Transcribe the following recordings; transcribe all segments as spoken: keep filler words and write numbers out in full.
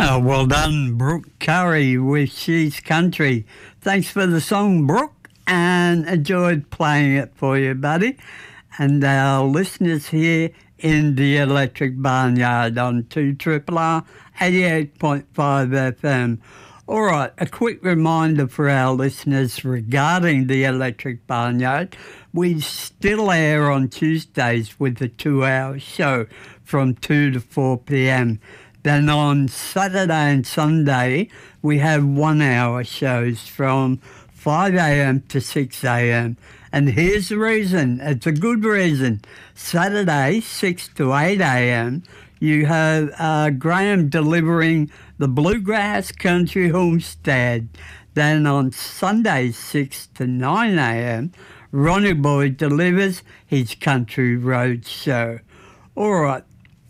Oh, well done, Brooke Curry with She's Country. Thanks for the song, Brooke, and enjoyed playing it for you, buddy. And our listeners here in the Electric Barnyard on two R R R eighty-eight point five F M. All right, a quick reminder for our listeners regarding the Electric Barnyard. We still air on Tuesdays with a two-hour show from two to four p.m. Then on Saturday and Sunday, we have one-hour shows from five a.m. to six a.m. And here's the reason. It's a good reason. Saturday, six to eight a.m., you have uh, Graham delivering the Bluegrass Country Homestead. Then on Sunday, six to nine a.m., Ronnie Boy delivers his Country Road Show. All right.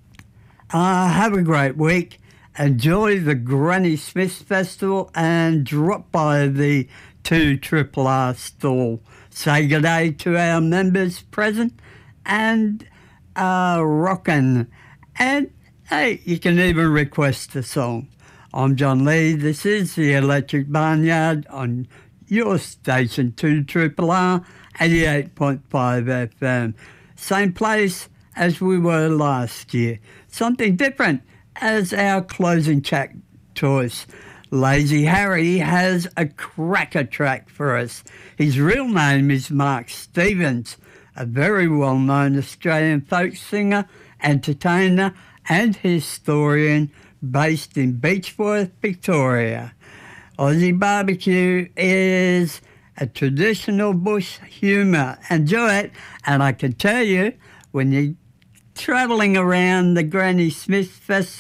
Uh, have a great week. Enjoy the Granny Smith Festival and drop by the two R R R stall. Say good day to our members present and uh, rockin'. And, hey, you can even request a song. I'm John Lee. This is the Electric Barnyard on your station, two R R R eighty-eight point five F M. Same place as we were last year. Something different as our closing track choice. Lazy Harry has a cracker track for us. His real name is Mark Stevens, a very well-known Australian folk singer, entertainer and historian based in Beechworth, Victoria. Aussie barbecue is a traditional bush humour. Enjoy it, and I can tell you, when you're travelling around the Granny Smith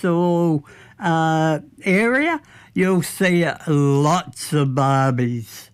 Festival uh, area, you'll see lots of barbies.